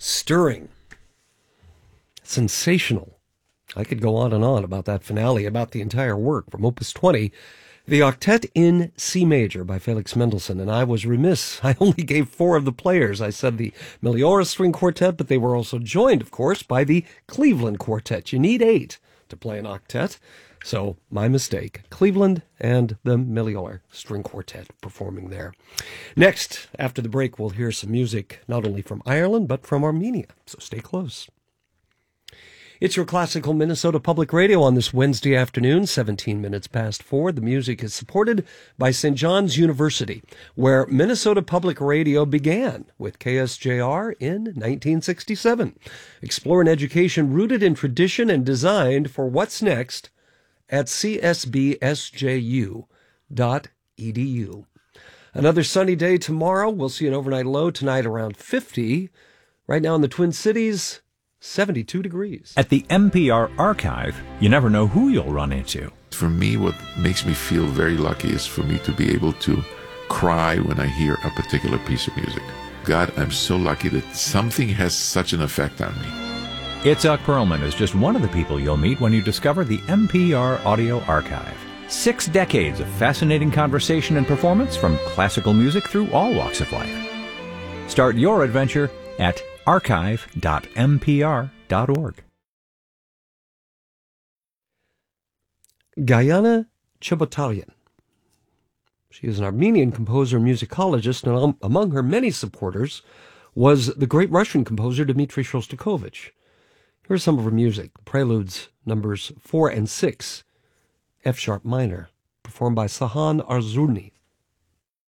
Stirring. Sensational. I could go on and on about that finale, about the entire work from Opus 20, the Octet in C Major by Felix Mendelssohn, and I was remiss. I only gave 4 of the players. I said the Meliora String Quartet, but they were also joined, of course, by the Cleveland Quartet. You need 8 to play an octet, so my mistake. Cleveland and the Meliora String Quartet performing there. Next, after the break, we'll hear some music not only from Ireland, but from Armenia, so stay close. It's your classical Minnesota Public Radio on this Wednesday afternoon, 17 minutes past 4. The music is supported by St. John's University, where Minnesota Public Radio began with KSJR in 1967. Explore an education rooted in tradition and designed for what's next at csbsju.edu. Another sunny day tomorrow. We'll see an overnight low tonight around 50. Right now in the Twin Cities, 72 degrees. At the NPR Archive, you never know who you'll run into. For me, what makes me feel very lucky is for me to be able to cry when I hear a particular piece of music. God, I'm so lucky that something has such an effect on me. Itzhak Perlman is just one of the people you'll meet when you discover the NPR Audio Archive. 6 decades of fascinating conversation and performance from classical music through all walks of life. Start your adventure at archive.mpr.org. Gayana Chebotalyan. She is an Armenian composer and musicologist, and among her many supporters was the great Russian composer Dmitri Shostakovich. Here's some of her music: Preludes numbers 4 and 6, F-sharp minor, performed by Sahan Arzurny.